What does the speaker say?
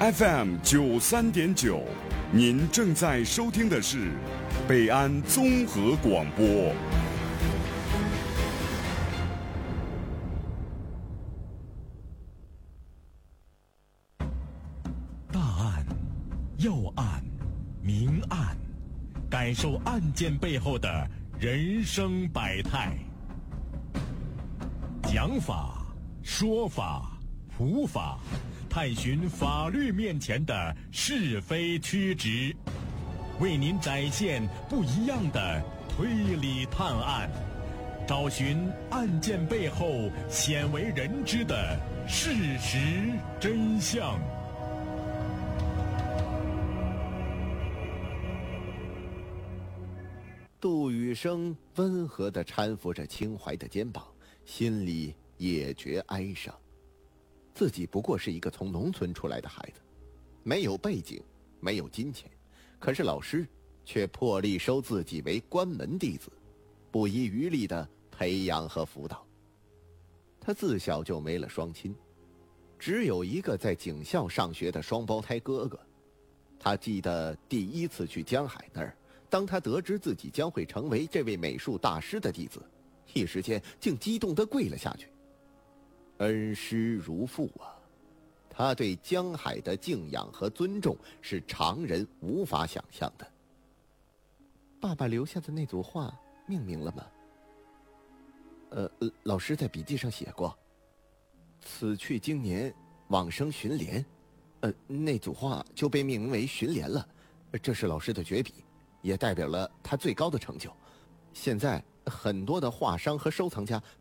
FM 93.9，您正在收听的是北安综合广播。 大案、要案、明案，感受案件背后的人生百态。讲法、说法、普法，探寻法律面前的是非曲直，为您展现不一样的推理探案，找寻案件背后鲜为人知的事实真相。 杜雨生温和地搀扶着秦淮的肩膀，心里也觉哀伤。自己不过是一个从农村出来的孩子，没有背景，没有金钱，可是老师却破例收自己为关门弟子，不遗余力地培养和辅导。他自小就没了双亲，只有一个在警校上学的双胞胎哥哥。他记得第一次去江海那儿，当他得知自己将会成为这位美术大师的弟子，一时间竟激动地跪了下去。恩师如父啊，他对江海的敬仰和尊重是常人无法想象的。爸爸留下的那组画命名了吗？老师在笔记上写过，此去经年，往生寻莲。那组画就被命名为寻莲了，这是老师的绝笔，也代表了他最高的成就。现在很多的画商和收藏家